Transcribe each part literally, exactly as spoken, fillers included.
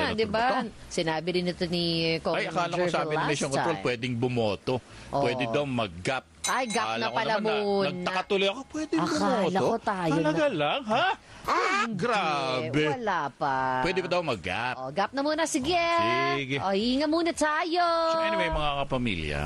Senator di ba? Bato. Sinabi rin ito ni Kong Ay, akala ko sabi ni Mission Control, pwedeng bumoto. Oo. Pwede daw mag-gap. Ay, gap na Akala ko pala naman muna. Nagtaka tuloy ako, pwedeng Akala bumoto. ko tayo Talaga na. lang, ha? Ah, Grabe. hindi. Wala pa. Pwede ba daw mag-gap? O, gap na muna. Sige. Sige. O, hinga muna tayo. So anyway, mga kapamilya,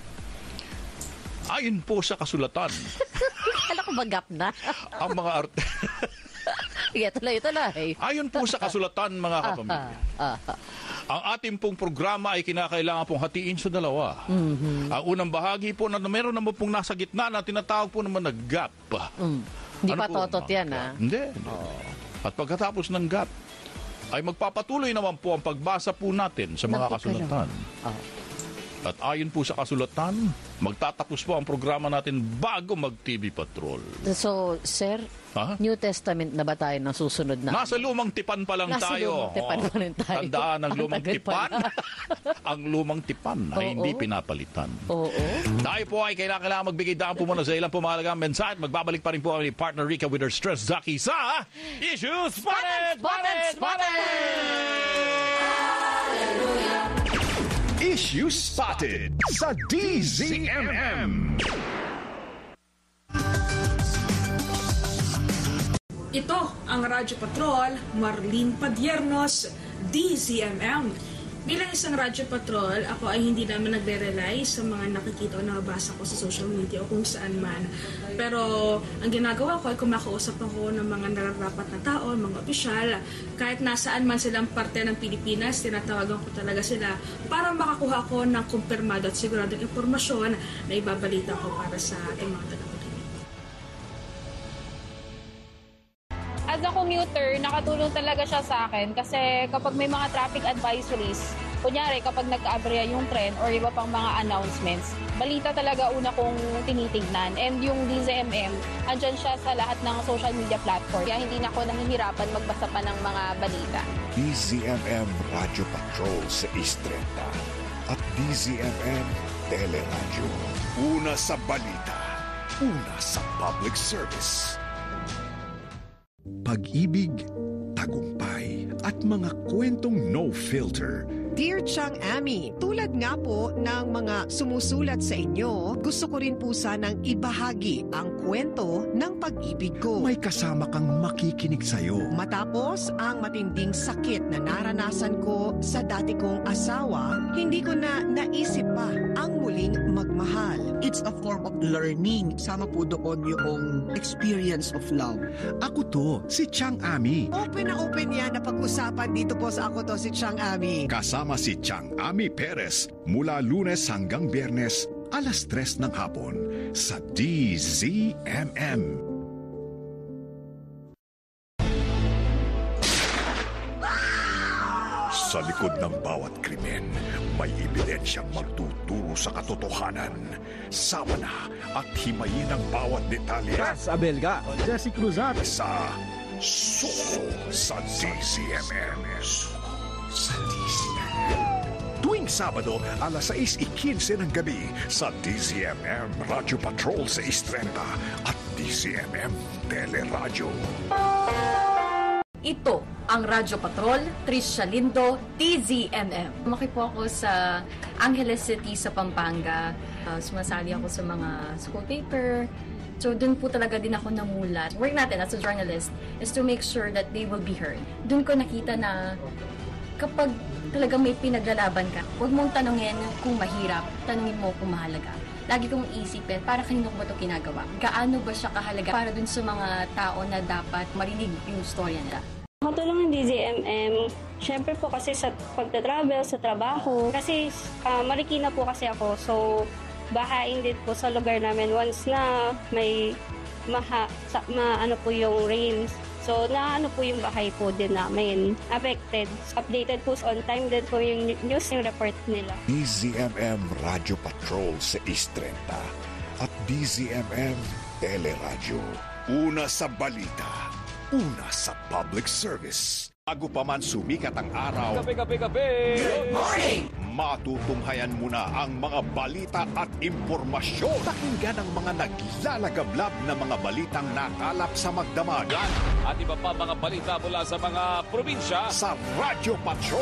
ayon po sa kasulatan, Kala ko ba gap na? ang mga art... Sige, tuloy, tuloy. ayon po sa kasulatan, mga kapamilya, Ah, ah. ang ating pong programa ay kinakailangan pong hatiin sa dalawa. Mhm. Ang unang bahagi po na meron naman pong nasa gitna na tinatawag po naman na gap. Mm. Hindi Ano pa po, totot mga yan, gap? ha? Hindi. hindi. At pagkatapos ng gap, ay magpapatuloy naman po ang pagbasa po natin sa mga Naku, kasulatan. Oh. At ayon po sa kasulatan, magtatapos po ang programa natin bago mag-T V Patrol. So, sir, Ha? New Testament na ba tayo ng susunod na? Nasa lumang tipan pa lang Nasa tayo. lumang tipan Oo. pa rin tayo. Tandaan ang Ang lumang tagal tipan. pala. Ang lumang tipan ay Oo. hindi pinapalitan. Oo. Tayo po ay kailangan, kailangan magbigay daan po muna sa ilang pumahalagang mensahe. Magbabalik pa rin po ang partner Rica with her stress Zaki sa Issues Spotted! Spotted! Spotted! Issues Spotted sa D Z M M. Ito ang Radyo Patrol, Marlene Padiernos, D Z M M. Bilang isang Radyo Patrol, ako ay hindi naman nagre-rely sa mga nakikita o nabasa ko sa social media o kung saan man. Pero ang ginagawa ko ay kumakausap ako ng mga nararapat na tao, mga opisyal. Kahit nasaan man silang parte ng Pilipinas, tinatawagan ko talaga sila para makakuha ko ng kumpirmado at siguradong impormasyon na ibabalita ko para sa ating mga tagapakinig. As a commuter, nakatulong talaga siya sa akin kasi kapag may mga traffic advisories, kunyari kapag nagka-aberya yung tren or iba pang mga announcements, balita talaga una kong tinitignan. And yung D Z M M, andyan siya sa lahat ng social media platform. Kaya hindi na ako nahihirapan magbasa pa ng mga balita. D Z M M Radio Patrol sa East Trenta at D Z M M Teleradyo. Una sa balita, una sa public service. Pag-ibig, tagumpay, at mga kwentong no filter. Dear Chang Ami, tulad nga po ng mga sumusulat sa inyo, gusto ko rin po sanang ibahagi ang kwento ng pag-ibig ko. May kasama kang makikinig sa'yo. Matapos ang matinding sakit na naranasan ko sa dati kong asawa, hindi ko na naisip pa ang muling magmahal. It's a form of learning. Sama po doon yung experience of love. Ako to, si Chang Ami. Open na open yan na pag-usapan dito po sa Ako To Si Chang Ami. Kasama si Chang Ami Perez mula Lunes hanggang Biyernes, alas tres ng hapon sa D Z M M. Sa likod ng bawat krimen, may ebidensyang magtuturo sa katotohanan. Sama na at himayin ang bawat detalye. Ras Abelga, Jesse Cruzat. Sa Suko sa D Z M M. Suko sa D Z M M. Tuwing Sabado, alas sais ikinse ng gabi sa D Z M M Radio Patrol sa Istrenta at D Z M M Teleradyo. Ito ang Radyo Patrol, Tricia Lindo, D Z M M. Lumaki po ako sa Angeles City sa Pampanga. Uh, sumasali ako sa mga school paper. So doon po talaga din ako namulat. Work natin as a journalist is to make sure that they will be heard. Doon ko nakita na kapag talagang may pinaglalaban ka, huwag mong tanungin kung mahirap, tanungin mo kung mahalaga. Lagi kong isipin, para kanino ko ba ito ginagawa? Gaano ba siya kahalaga para dun sa mga tao na dapat marinig yung storya nila? Makatulong ng D Z M M, syempre po kasi sa pagta-travel, sa trabaho. Kasi uh, Marikina po kasi ako, so bahain din po sa lugar namin once na may maha, sa, ma, ano po yung rains. So, na ano po yung bahay po din namin affected. Updated po on time din po yung news yung report nila. D Z M M Radio Patrol sa East Trenta at D Z M M Teleradyo. Una sa balita, una sa public service. Bago pa man sumikat ang araw, Kape, kape, kape! Good morning! Matutunghayan mo na ang mga balita at impormasyon. Pakinggan ang mga naglalagablab na mga balitang nakalap sa magdamag. At iba pa mga balita mula sa mga probinsya Sa Radio Patrol.